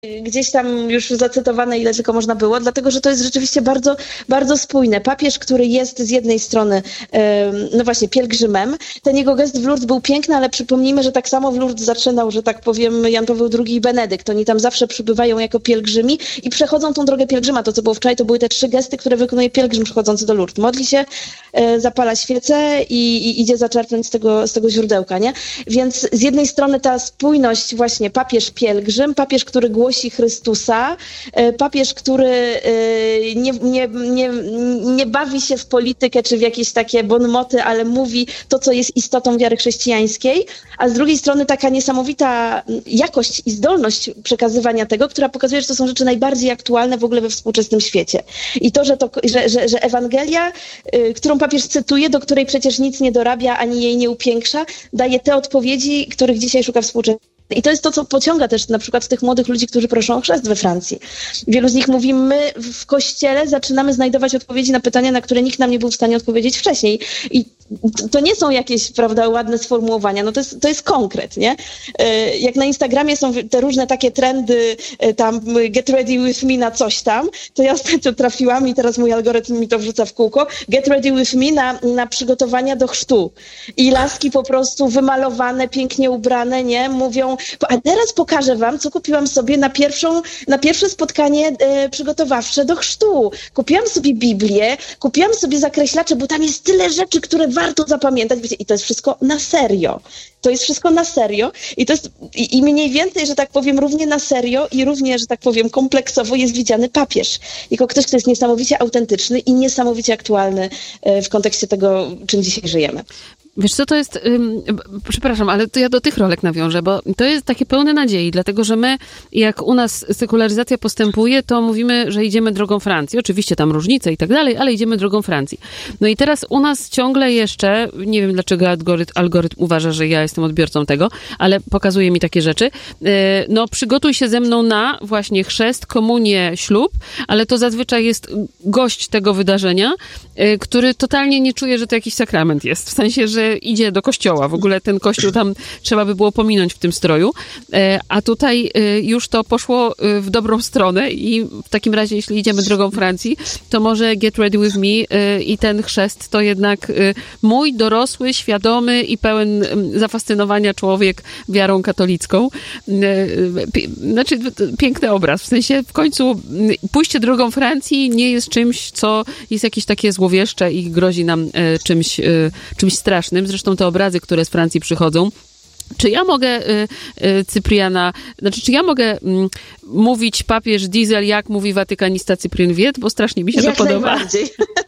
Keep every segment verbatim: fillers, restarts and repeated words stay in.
gdzieś tam już zacytowane, ile tylko można było, dlatego że to jest rzeczywiście bardzo, bardzo spójne. Papież, który jest z jednej strony, no właśnie, pielgrzymem, ten jego gest w Lourdes był piękny, ale przypomnijmy, że tak samo w Lourdes zaczynał, że tak powiem, Jan Paweł drugi i Benedykt. Oni tam zawsze przybywają jako pielgrzymi i przechodzą tą drogę pielgrzyma. To, co było wczoraj, to były te trzy gesty, które wykonuje pielgrzym przychodzący do Lourdes. Modli się, zapala świecę i, i idzie zaczerpnąć z tego, z tego źródełka, nie? Więc z jednej strony ta spójność właśnie papież-pielgrzym, papież, który głosi Chrystusa, papież, który nie, nie, nie, nie bawi się w politykę czy w jakieś takie bonmoty, ale mówi to, co jest istotą wiary chrześcijańskiej, a z drugiej strony taka niesamowita jakość i zdolność przekazywania tego, która pokazuje, że to są rzeczy najbardziej aktualne w ogóle we współczesnym świecie. I to, że, to, że, że, że Ewangelia, którą papież cytuje, do której przecież nic nie dorabia, ani jej nie upiększa, daje te odpowiedzi, których dzisiaj szuka współczesność. I to jest to, co pociąga też na przykład tych młodych ludzi, którzy proszą o chrzest we Francji. Wielu z nich mówi, my w Kościele zaczynamy znajdować odpowiedzi na pytania, na które nikt nam nie był w stanie odpowiedzieć wcześniej. I to nie są jakieś, prawda, ładne sformułowania, no to jest, to jest konkret, nie? Jak na Instagramie są te różne takie trendy, tam get ready with me na coś tam, to ja ostatnio trafiłam i teraz mój algorytm mi to wrzuca w kółko, get ready with me na, na przygotowania do chrztu. I laski po prostu wymalowane, pięknie ubrane, nie? Mówią, a teraz pokażę wam, co kupiłam sobie na pierwszą, na pierwsze spotkanie e, przygotowawcze do chrztu. Kupiłam sobie Biblię, kupiłam sobie zakreślacze, bo tam jest tyle rzeczy, które warto zapamiętać. Wiecie, i to jest wszystko na serio. To jest wszystko na serio i to jest i, i mniej więcej, że tak powiem, równie na serio i równie, że tak powiem, kompleksowo jest widziany papież. Jako ktoś, kto jest niesamowicie autentyczny i niesamowicie aktualny e, w kontekście tego, czym dzisiaj żyjemy. Wiesz co, to jest, ym, przepraszam, ale to ja do tych rolek nawiążę, bo to jest takie pełne nadziei, dlatego że my, jak u nas sekularyzacja postępuje, to mówimy, że idziemy drogą Francji. Oczywiście tam różnice i tak dalej, ale idziemy drogą Francji. No i teraz u nas ciągle jeszcze, nie wiem dlaczego algorytm, algorytm uważa, że ja jestem odbiorcą tego, ale pokazuje mi takie rzeczy. Yy, no przygotuj się ze mną na właśnie chrzest, komunię, ślub, ale to zazwyczaj jest gość tego wydarzenia, yy, który totalnie nie czuje, że to jakiś sakrament jest. W sensie, że idzie do kościoła. W ogóle ten kościół tam trzeba by było pominąć w tym stroju. A tutaj już to poszło w dobrą stronę i w takim razie, jeśli idziemy drogą Francji, to może get ready with me i ten chrzest to jednak mój dorosły, świadomy i pełen zafascynowania człowiek wiarą katolicką. Znaczy, piękny obraz. W sensie w końcu pójście drogą Francji nie jest czymś, co jest jakieś takie złowieszcze i grozi nam czymś, czymś strasznym. Zresztą te obrazy, które z Francji przychodzą. Czy ja mogę, y, y, Cypriana, znaczy, czy ja mogę mm, mówić papież Diesel, jak mówi watykanista Cyprian Wiet, bo strasznie mi się jak to podoba. Najbardziej.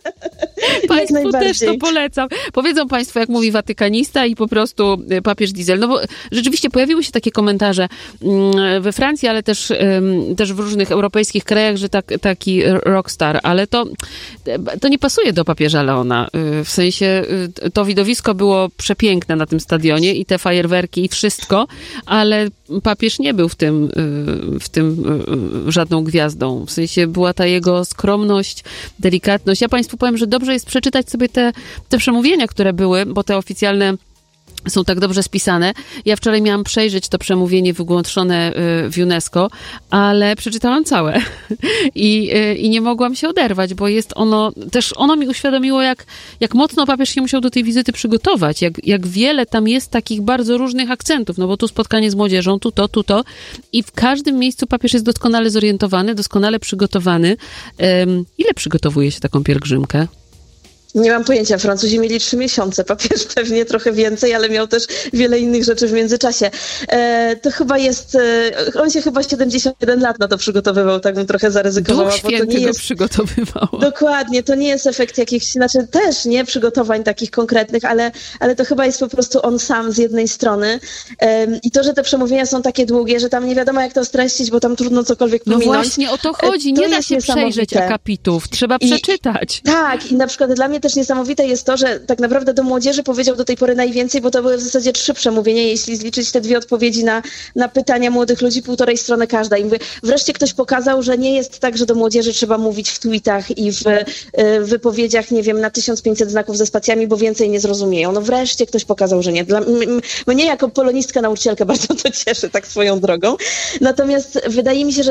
Państwu jak też to polecam. Powiedzą państwo, jak mówi watykanista i po prostu papież Diesel. No bo rzeczywiście pojawiły się takie komentarze we Francji, ale też, też w różnych europejskich krajach, że tak, taki rockstar, ale to, to nie pasuje do papieża Leona. W sensie to widowisko było przepiękne na tym stadionie i te fajerwerki i wszystko, ale papież nie był w tym, w tym żadną gwiazdą. W sensie była ta jego skromność, delikatność. Ja państwu powiem, że dobrze jest przeczytać sobie te, te przemówienia, które były, bo te oficjalne są tak dobrze spisane. Ja wczoraj miałam przejrzeć to przemówienie wygłoszone w UNESCO, ale przeczytałam całe i, i nie mogłam się oderwać, bo jest ono, też ono mi uświadomiło, jak, jak mocno papież się musiał do tej wizyty przygotować, jak, jak wiele tam jest takich bardzo różnych akcentów, no bo tu spotkanie z młodzieżą, tu to, tu to i w każdym miejscu papież jest doskonale zorientowany, doskonale przygotowany. Um, ile przygotowuje się taką pielgrzymkę? Nie mam pojęcia. Francuzi mieli trzy miesiące, papież pewnie trochę więcej, ale miał też wiele innych rzeczy w międzyczasie. E, to chyba jest, e, on się chyba siedemdziesiąt jeden lat na to przygotowywał, tak bym trochę zaryzykowała. Duch Święty bo to nie go jest, przygotowywał. Dokładnie, to nie jest efekt jakichś, znaczy też nie przygotowań takich konkretnych, ale, ale to chyba jest po prostu on sam z jednej strony. E, I to, że te przemówienia są takie długie, że tam nie wiadomo jak to streścić, bo tam trudno cokolwiek pominąć. No właśnie o to chodzi, nie to da się przejrzeć akapitów, trzeba I, przeczytać. Tak, i na przykład dla mnie też niesamowite jest to, że tak naprawdę do młodzieży powiedział do tej pory najwięcej, bo to były w zasadzie trzy przemówienia, jeśli zliczyć te dwie odpowiedzi na, na pytania młodych ludzi, półtorej strony każda. I mówię, wreszcie ktoś pokazał, że nie jest tak, że do młodzieży trzeba mówić w tweetach i w y, wypowiedziach, nie wiem, na tysiąc pięćset znaków ze spacjami, bo więcej nie zrozumieją. No wreszcie ktoś pokazał, że nie. Dla m, mnie jako polonistka, nauczycielkę bardzo to cieszy, tak swoją drogą. Natomiast wydaje mi się, że